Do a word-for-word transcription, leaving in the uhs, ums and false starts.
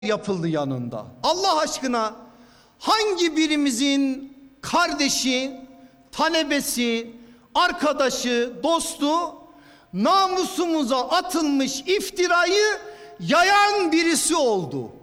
yapıldı yanında. Allah aşkına hangi birimizin kardeşi, talebesi, arkadaşı, dostu namusumuza atılmış iftirayı yayan birisi oldu?